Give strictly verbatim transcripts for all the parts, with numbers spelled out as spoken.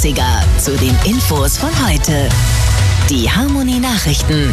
achtziger zu den Infos von heute. Die Harmony Nachrichten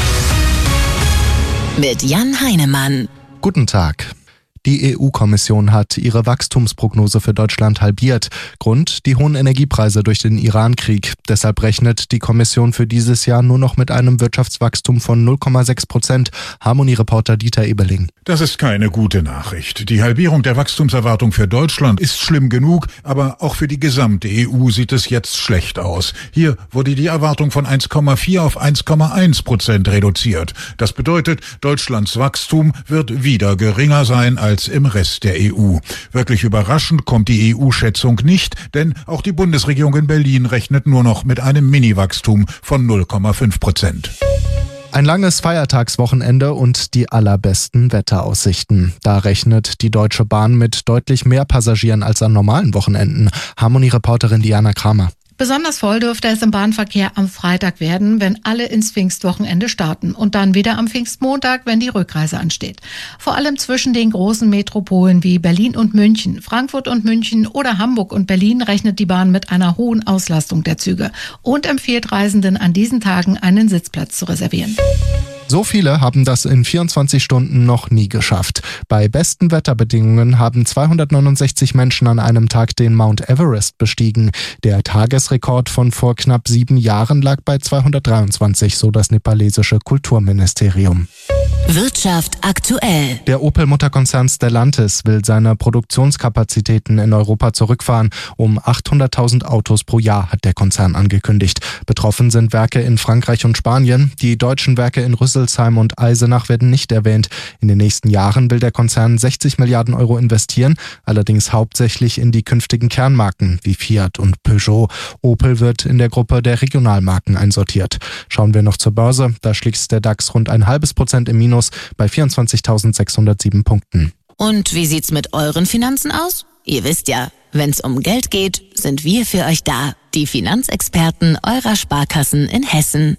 mit Jan Heinemann. Guten Tag. Die E U-Kommission hat ihre Wachstumsprognose für Deutschland halbiert. Grund: die hohen Energiepreise durch den Iran-Krieg. Deshalb rechnet die Kommission für dieses Jahr nur noch mit einem Wirtschaftswachstum von null Komma sechs Prozent. Harmony-Reporter Dieter Ebeling. Das ist keine gute Nachricht. Die Halbierung der Wachstumserwartung für Deutschland ist schlimm genug, aber auch für die gesamte E U sieht es jetzt schlecht aus. Hier wurde die Erwartung von eins Komma vier auf eins Komma eins Prozent reduziert. Das bedeutet, Deutschlands Wachstum wird wieder geringer sein als als im Rest der E U. Wirklich überraschend kommt die E U-Schätzung nicht, denn auch die Bundesregierung in Berlin rechnet nur noch mit einem Mini-Wachstum von null Komma fünf Prozent. Ein langes Feiertagswochenende und die allerbesten Wetteraussichten. Da rechnet die Deutsche Bahn mit deutlich mehr Passagieren als an normalen Wochenenden. Harmony-Reporterin Diana Kramer. Besonders voll dürfte es im Bahnverkehr am Freitag werden, wenn alle ins Pfingstwochenende starten und dann wieder am Pfingstmontag, wenn die Rückreise ansteht. Vor allem zwischen den großen Metropolen wie Berlin und München, Frankfurt und München oder Hamburg und Berlin rechnet die Bahn mit einer hohen Auslastung der Züge und empfiehlt Reisenden an diesen Tagen einen Sitzplatz zu reservieren. So viele haben das in vierundzwanzig Stunden noch nie geschafft. Bei besten Wetterbedingungen haben zweihundertneunundsechzig Menschen an einem Tag den Mount Everest bestiegen. Der Tagesrekord von vor knapp sieben Jahren lag bei zweihundertdreiundzwanzig, so das nepalesische Kulturministerium. Wirtschaft aktuell. Der Opel-Mutterkonzern Stellantis will seine Produktionskapazitäten in Europa zurückfahren. Um achthunderttausend Autos pro Jahr hat der Konzern angekündigt. Betroffen sind Werke in Frankreich und Spanien. Die deutschen Werke in Rüsselsheim und Eisenach werden nicht erwähnt. In den nächsten Jahren will der Konzern sechzig Milliarden Euro investieren, allerdings hauptsächlich in die künftigen Kernmarken wie Fiat und Peugeot. Opel wird in der Gruppe der Regionalmarken einsortiert. Schauen wir noch zur Börse. Da schließt der DAX rund ein halbes Prozent im Minus bei vierundzwanzigtausendsechshundertsieben Punkten. Und wie sieht's mit euren Finanzen aus? Ihr wisst ja, wenn's um Geld geht, sind wir für euch da. Die Finanzexperten eurer Sparkassen in Hessen.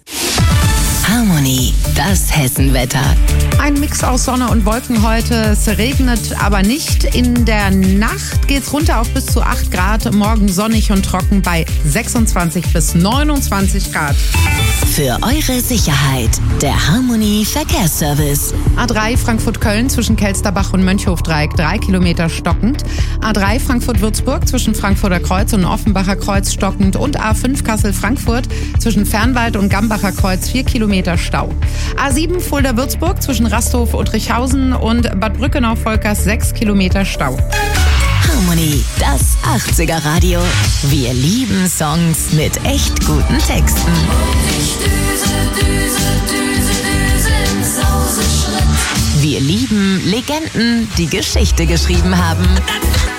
Harmony, das Hessenwetter. Ein Mix aus Sonne und Wolken heute. Es regnet aber nicht. In der Nacht geht's runter auf bis zu acht Grad. Morgen sonnig und trocken bei sechsundzwanzig bis neunundzwanzig Grad. Für eure Sicherheit, der Harmony Verkehrsservice. A drei Frankfurt-Köln zwischen Kelsterbach und Mönchhofdreieck drei Kilometer stockend. A drei Frankfurt-Würzburg zwischen Frankfurter Kreuz und Offenbacher Kreuz stockend. Und A fünf Kassel-Frankfurt zwischen Fernwald und Gambacher Kreuz vier Kilometer Stau. A sieben Fulda-Würzburg zwischen Rasthof und Richhausen und Bad Brückenau-Volkers sechs Kilometer Stau. Harmony, das achtziger Radio. Wir lieben Songs mit echt guten Texten. Und ich düse, düse, düse, düse im Sauseschritt. Wir lieben Legenden, die Geschichte geschrieben haben.